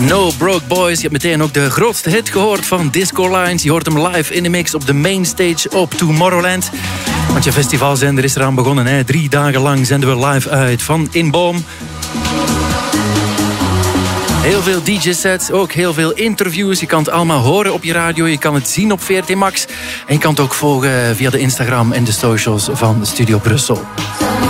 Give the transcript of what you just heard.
No Broke Boys. Je hebt meteen ook de grootste hit gehoord van Disco Lines. Je hoort hem live in de mix op de mainstage op Tomorrowland. Want je festivalzender is eraan begonnen. Hè. 3 dagen lang zenden we live uit van Inboom. Heel veel DJ-sets, ook heel veel interviews. Je kan het allemaal horen op je radio. Je kan het zien op VRT Max. En je kan het ook volgen via de Instagram en de socials van Studio Brussel.